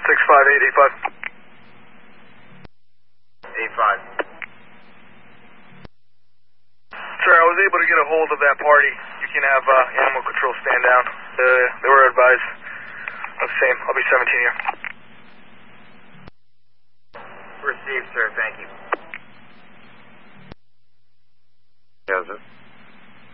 6585. 85. Sir, I was able to get a hold of that party. You can have animal control stand down. They were advised of the same. I'll be 17 here. Received, sir. Thank you.